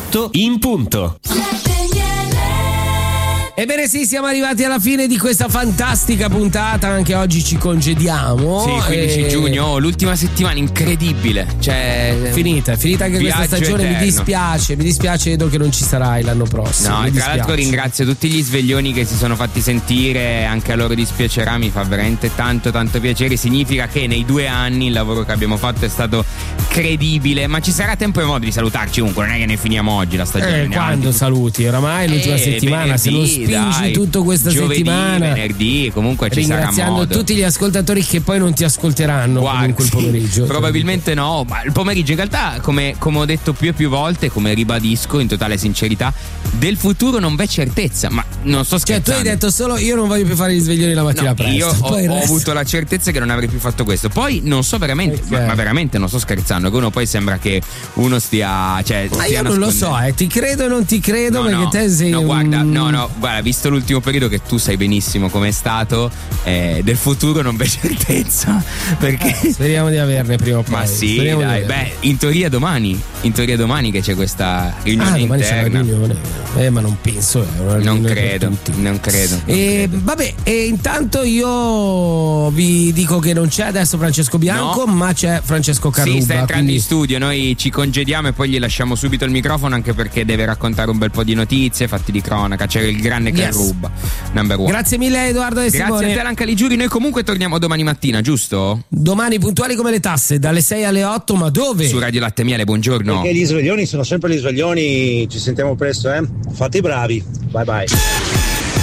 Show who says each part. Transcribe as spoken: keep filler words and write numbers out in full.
Speaker 1: otto in punto.
Speaker 2: Ebbene sì, siamo arrivati alla fine di questa fantastica puntata, anche oggi ci congediamo.
Speaker 3: Sì, quindici
Speaker 2: e...
Speaker 3: giugno, l'ultima settimana incredibile. Cioè,
Speaker 2: finita, è finita anche questa stagione,
Speaker 3: eterno.
Speaker 2: mi dispiace, mi dispiace Edo che non ci sarai l'anno prossimo.
Speaker 3: No,
Speaker 2: mi
Speaker 3: e tra
Speaker 2: dispiace.
Speaker 3: l'altro ringrazio tutti gli sveglioni che si sono fatti sentire, anche a loro dispiacerà, mi fa veramente tanto tanto piacere, significa che nei due anni il lavoro che abbiamo fatto è stato credibile, ma ci sarà tempo e modo di salutarci comunque, non è che ne finiamo oggi la stagione.
Speaker 2: Eh, quando
Speaker 3: avanti.
Speaker 2: Saluti? Oramai è l'ultima
Speaker 3: Eh,
Speaker 2: settimana,
Speaker 3: venerdì,
Speaker 2: se non spingi
Speaker 3: dai,
Speaker 2: tutto questa
Speaker 3: giovedì,
Speaker 2: settimana.
Speaker 3: venerdì, comunque ci sarà
Speaker 2: Ringraziando
Speaker 3: modo.
Speaker 2: tutti gli ascoltatori che poi non ti ascolteranno.
Speaker 3: Guarda,
Speaker 2: comunque il
Speaker 3: sì,
Speaker 2: pomeriggio.
Speaker 3: probabilmente no, ma il pomeriggio in realtà, come, come ho detto più e più volte, come ribadisco in totale sincerità, del futuro non v'è certezza, ma non sto
Speaker 2: Cioè,
Speaker 3: scherzando.
Speaker 2: tu hai detto solo io non voglio più fare gli sveglioni la mattina
Speaker 3: No,
Speaker 2: presto.
Speaker 3: io ho,
Speaker 2: Poi il
Speaker 3: ho
Speaker 2: resto-
Speaker 3: avuto la certezza che non avrei più fatto questo. Poi non so veramente,
Speaker 2: Ok.
Speaker 3: ma, ma veramente non sto scherzando. Che uno poi sembra che uno stia. Cioè,
Speaker 2: Ma
Speaker 3: stia
Speaker 2: io non lo so,
Speaker 3: nascondendo.
Speaker 2: eh, ti credo e non ti credo,
Speaker 3: No,
Speaker 2: perché
Speaker 3: no,
Speaker 2: te sei.
Speaker 3: no,
Speaker 2: un-
Speaker 3: guarda, no, no, guarda, visto l'ultimo periodo che tu sai benissimo com'è stato, eh, del futuro non c'è certezza. Perché.
Speaker 2: Eh, speriamo di averne prima o poi.
Speaker 3: Ma sì,
Speaker 2: Speriamo di
Speaker 3: dai,
Speaker 2: averne.
Speaker 3: beh, in teoria domani. In teoria domani che c'è questa riunione
Speaker 2: Ah, domani c'è la
Speaker 3: interna.
Speaker 2: riunione. Eh, ma non penso, è una
Speaker 3: Non
Speaker 2: riunione per
Speaker 3: credo,
Speaker 2: tutti.
Speaker 3: non credo. non
Speaker 2: E
Speaker 3: credo.
Speaker 2: vabbè, e intanto io vi dico che non c'è adesso Francesco Bianco,
Speaker 3: No.
Speaker 2: ma c'è Francesco Carruba.
Speaker 3: Sì, sta entrando
Speaker 2: quindi-
Speaker 3: in studio, noi ci congediamo e poi gli lasciamo subito il microfono, anche perché deve raccontare un bel po' di notizie, fatti di cronaca. C'è il grande
Speaker 2: Yes.
Speaker 3: Carruba, number one.
Speaker 2: Grazie mille Edoardo e
Speaker 3: Grazie
Speaker 2: Simone.
Speaker 3: a te Lanca Ligiuri, noi comunque torniamo domani mattina, giusto?
Speaker 2: Domani puntuali come le tasse, dalle sei alle otto, ma dove?
Speaker 3: Su Radio Latte Miele, buongiorno.
Speaker 4: Perché gli sveglioni sono sempre gli sveglioni, ci sentiamo presto, eh? Fate i bravi, bye bye.